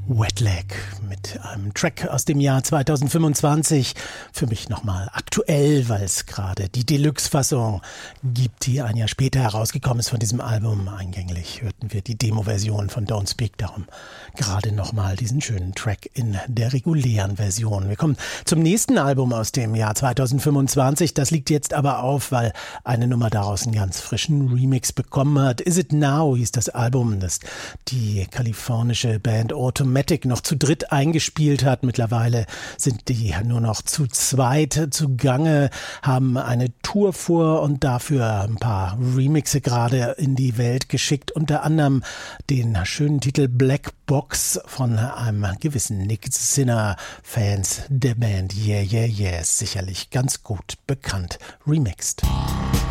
Wet Leg mit einem Track aus dem Jahr 2025. Für mich nochmal aktuell, weil es gerade die Deluxe-Fassung gibt, die ein Jahr später herausgekommen ist von diesem Album. Eingänglich hörten wir die Demo-Version von Don't Speak, darum gerade nochmal diesen schönen Track in der regulären Version. Wir kommen zum nächsten Album aus dem Jahr 2025. Das liegt jetzt aber auf, weil eine Nummer daraus einen ganz frischen Remix bekommen hat. Is It Now hieß das Album, das die kalifornische Band Automatic noch zu dritt eingespielt hat. Mittlerweile sind die nur noch zu zweit zugange, haben eine Tour vor und dafür ein paar Remixe gerade in die Welt geschickt. Unter anderem den schönen Titel Black Box von einem gewissen Nick Sinner, Fans der Band Yeah Yeah Yes, sicherlich ganz gut bekannt, remixed.